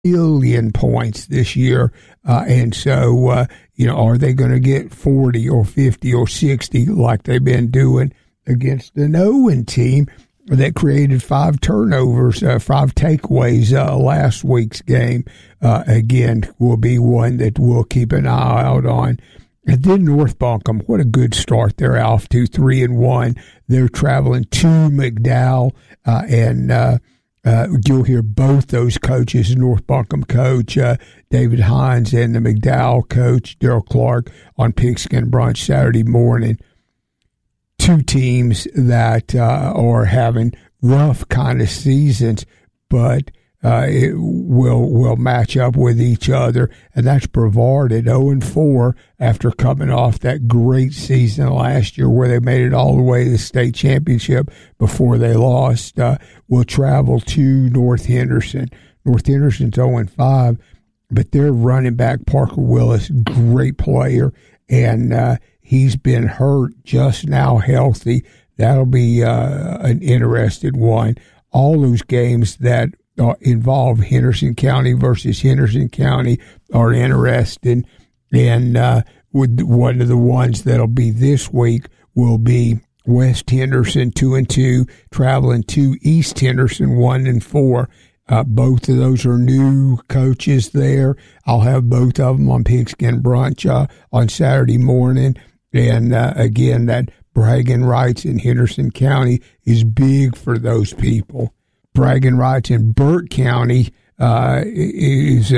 billion points this year. And so, are they going to get 40 or 50 or 60 like they've been doing against an Owen team that created 5 turnovers, 5 takeaways last week's game? Again, will be one that we'll keep an eye out on. And then North Buncombe, what a good start they're off to, 3-1. They're traveling to McDowell, and you'll hear both those coaches, North Buncombe coach David Hines and the McDowell coach Daryl Clark, on Pigskin Brunch Saturday morning. 2 teams that are having rough kind of seasons, but it will match up with each other, and that's Brevard at 0-4 after coming off that great season last year where they made it all the way to the state championship before they lost. Will travel to North Henderson. North Henderson's 0-5, but their running back Parker Willis, great player, and he's been hurt, just now healthy. That'll be an interesting one. All those games that involve Henderson County versus Henderson County are interesting, and with one of the ones that'll be this week will be West Henderson 2-2 traveling to East Henderson 1-4. Both of those are new coaches there. I'll have both of them on Pigskin Brunch on Saturday morning, and again, that bragging rights in Henderson County is big for those people. Bragging rights in Burt County is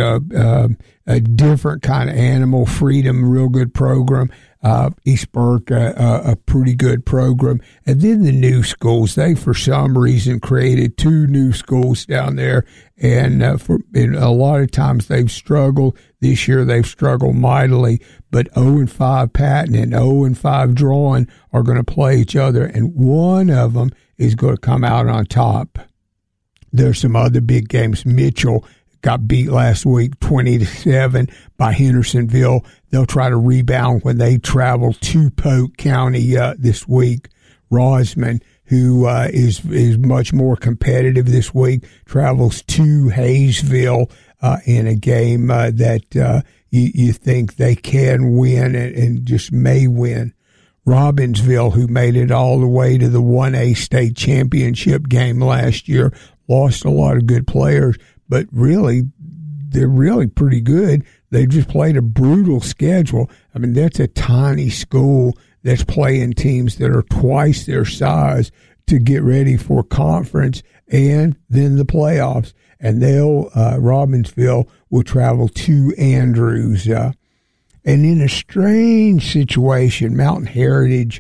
a different kind of animal. Freedom, real good program. East Burke, a pretty good program. And then the new schools, they for some reason created 2 new schools down there, and a lot of times they've struggled. This year they've struggled mightily, but 0-5 Patton and 0-5 Drawn are going to play each other, and one of them is going to come out on top. There's some other big games. Mitchell got beat last week 20-7 by Hendersonville. They'll try to rebound when they travel to Polk County this week. Rosman, who is much more competitive this week, travels to Hayesville in a game that you think they can win and just may win. Robbinsville, who made it all the way to the 1A state championship game last year, lost a lot of good players, but really, they're really pretty good. They just played a brutal schedule. I mean, that's a tiny school that's playing teams that are twice their size to get ready for conference and then the playoffs. And Robbinsville will travel to Andrews. And in a strange situation, Mountain Heritage,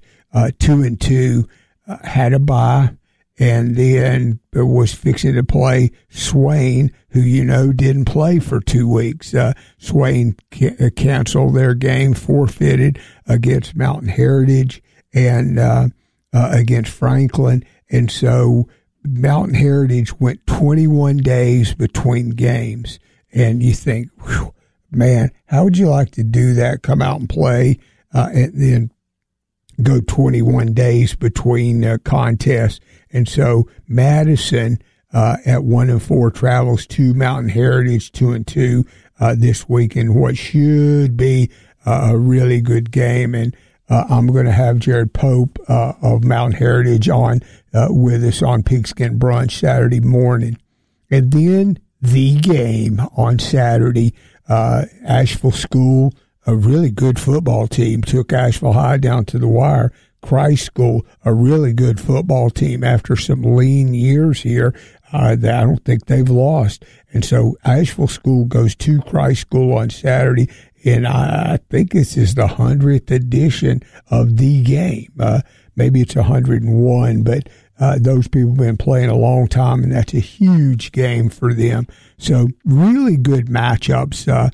2-2, had a bye, and then was fixing to play Swain, who didn't play for 2 weeks. Swain canceled their game, forfeited against Mountain Heritage and against Franklin. And so Mountain Heritage went 21 days between games. And you think, whew, man, how would you like to do that? Come out and play and then go 21 days between contests. And so Madison at 1-4 travels to Mountain Heritage 2-2 this week in what should be a really good game. And I'm going to have Jared Pope of Mountain Heritage on with us on Pigskin Brunch Saturday morning. And then the game on Saturday, Asheville School, a really good football team, took Asheville High down to the wire. Christ School, a really good football team after some lean years here that I don't think they've lost. And so Asheville School goes to Christ School on Saturday, and I think this is the 100th edition of the game. Maybe it's 101, but those people have been playing a long time, and that's a huge game for them. So really good matchups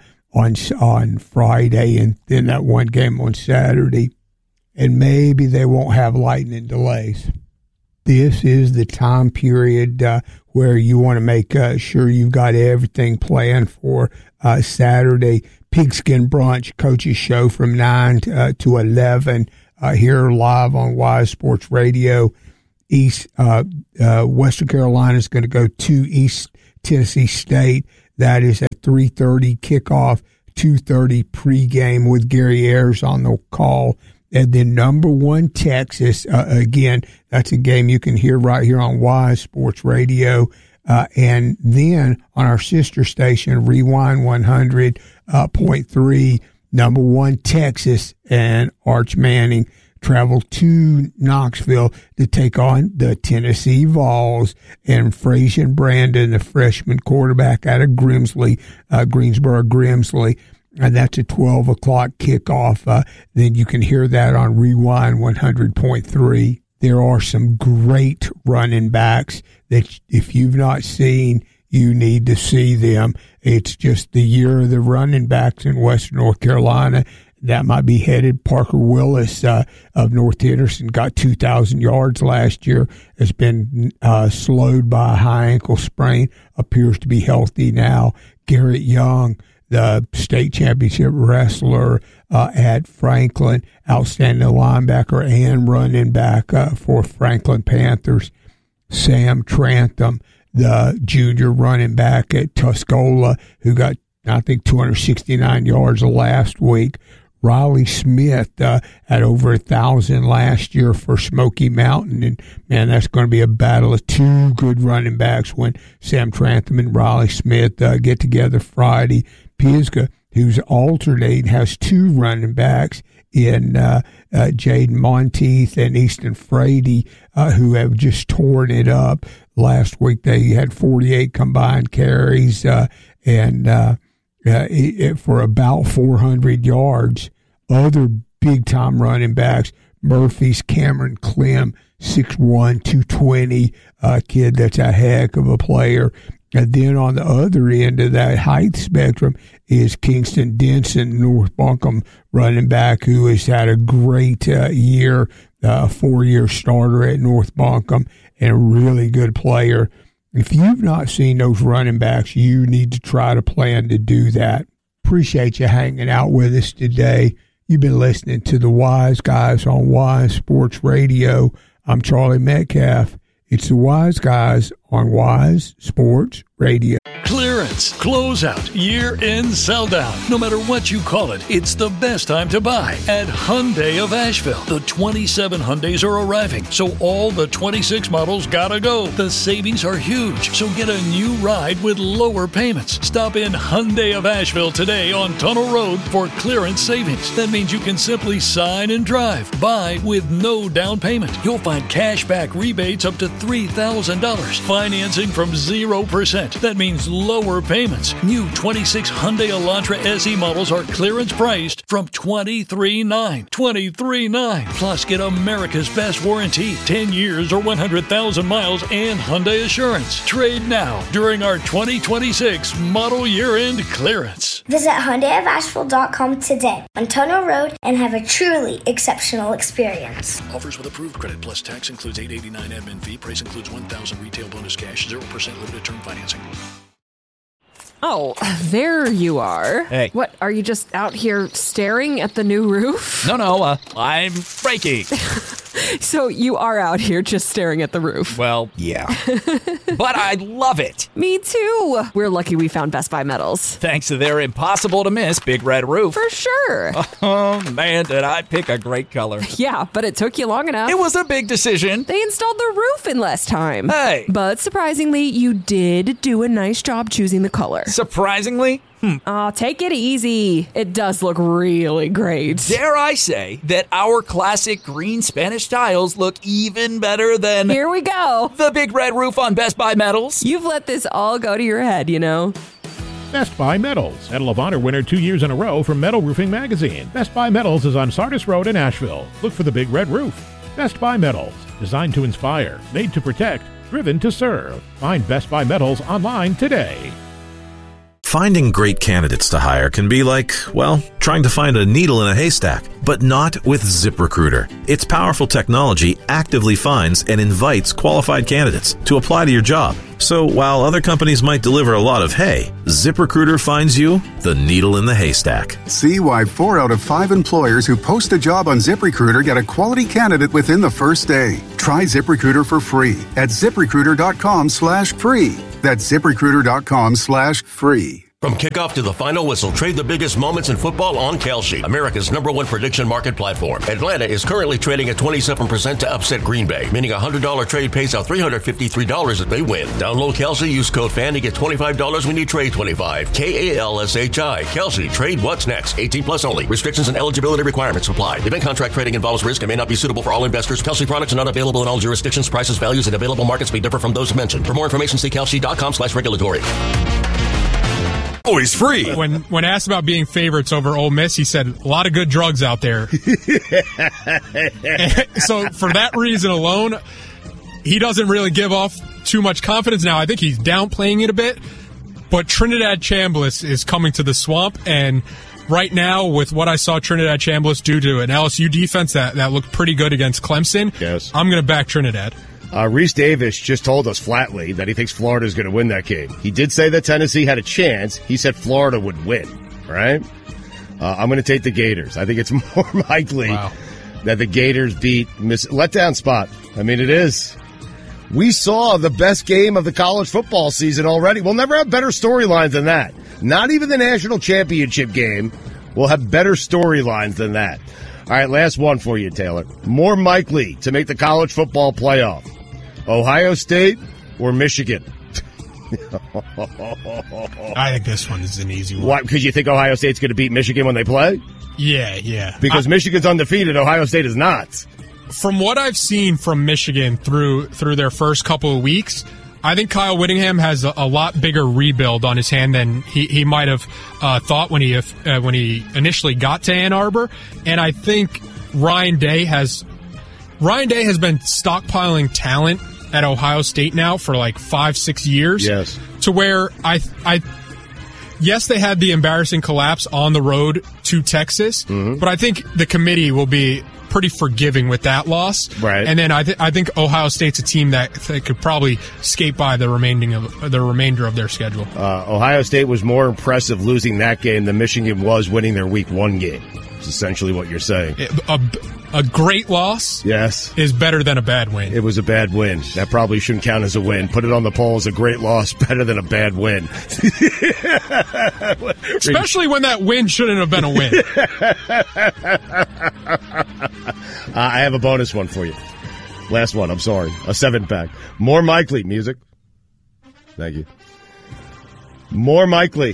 on Friday, and then that one game on Saturday. And maybe they won't have lightning delays. This is the time period where you want to make sure you've got everything planned for Saturday. Pigskin Brunch, Coach's Show from 9 to 11 here live on Wise Sports Radio. Western Carolina is going to go to East Tennessee State. That is at 3:30 kickoff, 2:30 pregame with Gary Ayers on the call. And then number 1 Texas, again, that's a game you can hear right here on Wise Sports Radio. And then on our sister station, Rewind 100.3, number 1 Texas and Arch Manning travel to Knoxville to take on the Tennessee Vols, and Frazier Brandon, the freshman quarterback out of Greensboro, Grimsley. And that's a 12 o'clock kickoff. Then you can hear that on Rewind 100.3. There are some great running backs that if you've not seen, you need to see them. It's just the year of the running backs in Western North Carolina. That might be headed. Parker Willis of North Henderson got 2,000 yards last year. Has been slowed by a high ankle sprain. Appears to be healthy now. Garrett Young, the state championship wrestler at Franklin, outstanding linebacker and running back for Franklin Panthers. Sam Trantham, the junior running back at Tuscola, who got, I think, 269 yards last week. Riley Smith had over 1,000 last year for Smoky Mountain. And, man, that's going to be a battle of two good running backs when Sam Trantham and Riley Smith get together Friday. Pisgah, who's alternating, has 2 running backs in Jaden Monteith and Easton Frady, who have just torn it up. Last week they had 48 combined carries for about 400 yards. Other big-time running backs, Murphy's Cameron Clem, 6'1", 220, kid that's a heck of a player. And then on the other end of that height spectrum is Kingston Denson, North Buncombe running back, who has had a great year, a 4-year starter at North Buncombe, and a really good player. If you've not seen those running backs, you need to try to plan to do that. Appreciate you hanging out with us today. You've been listening to the Wise Guys on Wise Sports Radio. I'm Charlie Metcalf. It's the Wise Guys on Wise Sports Radio. Clearance, closeout, year-end sell-down. No matter what you call it, it's the best time to buy at Hyundai of Asheville. The 27 Hyundais are arriving, so all the 26 models gotta go. The savings are huge, so get a new ride with lower payments. Stop in Hyundai of Asheville today on Tunnel Road for clearance savings. That means you can simply sign and drive. Buy with no down payment. You'll find cash back rebates up to $3,000. Financing from 0%. That means lower payments. New 26 Hyundai Elantra SE models are clearance priced from $23,900. $23,900. Plus, get America's best warranty, 10 years or 100,000 miles, and Hyundai Assurance. Trade now during our 2026 model year-end clearance. Visit HyundaiofAsheville.com today on Tunnel Road and have a truly exceptional experience. Offers with approved credit plus tax includes $889 admin fee. Price includes $1,000 retail bonus cash, 0% limited term financing. Oh, there you are. Hey. What, are you just out here staring at the new roof? No, I'm braking. So you are out here just staring at the roof? Well, yeah. But I love it. Me too. We're lucky we found Best Buy Metals. Thanks to their impossible-to-miss Big Red Roof. For sure. Oh, man, did I pick a great color. Yeah, but it took you long enough. It was a big decision. They installed the roof in less time. Hey. But surprisingly, you did do a nice job choosing the color. Surprisingly? Oh, take it easy. It does look really great. Dare I say that our classic green Spanish tiles look even better than... Here we go. The Big Red Roof on Best Buy Metals. You've let this all go to your head, you know. Best Buy Metals, Medal of Honor winner 2 years in a row from Metal Roofing Magazine. Best Buy Metals is on Sardis Road in Asheville. Look for the Big Red Roof. Best Buy Metals, designed to inspire, made to protect, driven to serve. Find Best Buy Metals online today. Finding great candidates to hire can be like, well, trying to find a needle in a haystack, but not with ZipRecruiter. Its powerful technology actively finds and invites qualified candidates to apply to your job. So while other companies might deliver a lot of hay, ZipRecruiter finds you the needle in the haystack. See why 4 out of 5 employers who post a job on ZipRecruiter get a quality candidate within the first day. Try ZipRecruiter for free at ZipRecruiter.com/free. That's ZipRecruiter.com/free. From kickoff to the final whistle, trade the biggest moments in football on Kalshi, America's #1 prediction market platform. Atlanta is currently trading at 27% to upset Green Bay, meaning a $100 trade pays out $353 if they win. Download Kalshi, use code FAN to get $25 when you trade 25. KALSHI. Kalshi. Trade what's next. 18 plus only. Restrictions and eligibility requirements apply. Event contract trading involves risk and may not be suitable for all investors. Kalshi products are not available in all jurisdictions. Prices, values, and available markets may differ from those mentioned. For more information, see kalshi.com/regulatory. Always free. When asked about being favorites over Ole Miss, he said a lot of good drugs out there. So for that reason alone, he doesn't really give off too much confidence. Now, I think he's downplaying it a bit, but Trinidad Chambliss is coming to the Swamp, and right now, with what I saw Trinidad Chambliss do to an LSU defense that looked pretty good against Clemson, yes, I'm going to back Trinidad. Reese Davis just told us flatly that he thinks Florida is going to win that game. He did say that Tennessee had a chance. He said Florida would win, right? I'm going to take the Gators. I think it's more likely that the Gators beat letdown spot. I mean, it is. We saw the best game of the college football season already. We'll never have better storylines than that. Not even the national championship game will have better storylines than that. All right, last one for you, Taylor. More likely to make the college football playoff, Ohio State or Michigan? I think this one is an easy one. Why? Because you think Ohio State's going to beat Michigan when they play? Yeah. Because Michigan's undefeated, Ohio State is not. From what I've seen from Michigan through their first couple of weeks, I think Kyle Whittingham has a lot bigger rebuild on his hand than he might have thought when he initially got to Ann Arbor, and I think Ryan Day has been stockpiling talent at Ohio State now for like 5-6 years. Yes, to where yes, they had the embarrassing collapse on the road to Texas, but I think the committee will be pretty forgiving with that loss. Right. And then I think Ohio State's a team that could probably skate by the remainder of their schedule. Ohio State was more impressive losing that game than Michigan was winning their Week 1 game. It's essentially what you're saying. A great loss, yes, is better than a bad win. It was a bad win. That probably shouldn't count as a win. Put it on the poll as a great loss, better than a bad win. Especially when that win shouldn't have been a win. I have a bonus one for you. Last one, I'm sorry. A 7-pack. More likely, music. Thank you. More likely.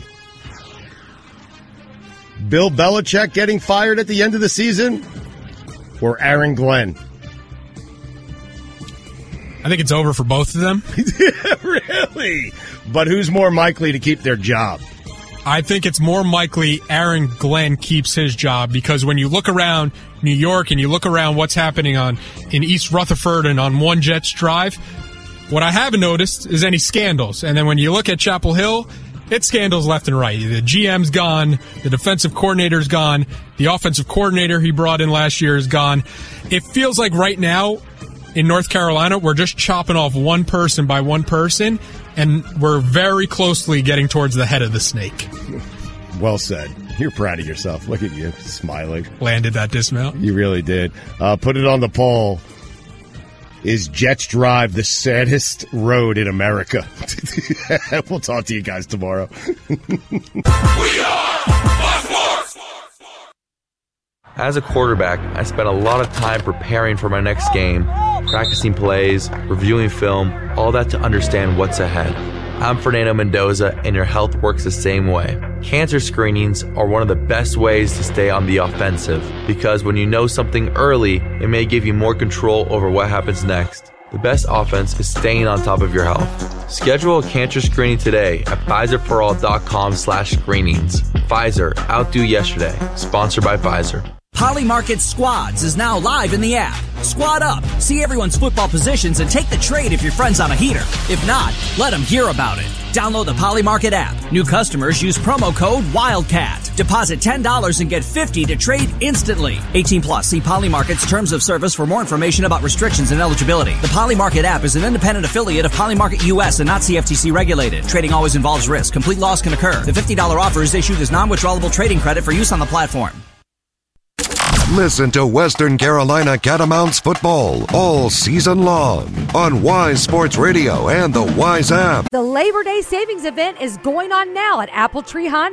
Bill Belichick getting fired at the end of the season or Aaron Glenn? I think it's over for both of them. Really? But who's more likely to keep their job? I think it's more likely Aaron Glenn keeps his job, because when you look around New York and you look around what's happening in East Rutherford and on One Jets Drive, what I haven't noticed is any scandals. And then when you look at Chapel Hill, it's scandals left and right. The GM's gone, the defensive coordinator's gone, the offensive coordinator he brought in last year is gone. It feels like right now in North Carolina, we're just chopping off one person by one person, and we're very closely getting towards the head of the snake. Well said. You're proud of yourself. Look at you, smiling. Landed that dismount. You really did. Put it on the poll. Is Jets Drive the saddest road in America? We'll talk to you guys tomorrow. We are Bucksport! As a quarterback, I spent a lot of time preparing for my next game, practicing plays, reviewing film, all that to understand what's ahead. I'm Fernando Mendoza, and your health works the same way. Cancer screenings are one of the best ways to stay on the offensive, because when you know something early, it may give you more control over what happens next. The best offense is staying on top of your health. Schedule a cancer screening today at PfizerForAll.com/screenings. Pfizer, outdo yesterday. Sponsored by Pfizer. Polymarket Squads is now live in the app. Squad up, see everyone's football positions, and take the trade if your friend's on a heater. If not, let them hear about it. Download the Polymarket app. New customers use promo code WILDCAT. Deposit $10 and get $50 to trade instantly. 18 plus. See Polymarket's terms of service for more information about restrictions and eligibility. The Polymarket app is an independent affiliate of Polymarket US and not CFTC regulated. Trading always involves risk. Complete loss can occur. The $50 offer is issued as non-withdrawable trading credit for use on the platform. Listen to Western Carolina Catamounts football all season long on Wise Sports Radio and the Wise app. The Labor Day Savings Event is going on now at Apple Tree Honda.